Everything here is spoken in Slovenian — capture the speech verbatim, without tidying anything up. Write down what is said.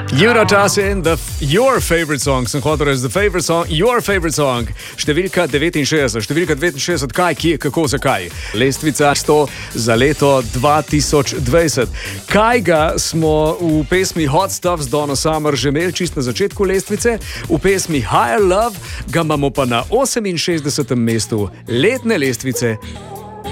Eurotas in the your favorite song, sem hotel reči, the favorite song, your favorite song, številka devetinšestdeset, številka devetinšestdeset, kaj, kje, kako, zakaj. Lestvica sto za leto dva tisoč dvajset. Kaj ga smo v pesmi Hot Stuff z Donna Summer že imeli čist na začetku lestvice, v pesmi Higher Love ga imamo pa na oseminšestdesetem mestu letne lestvice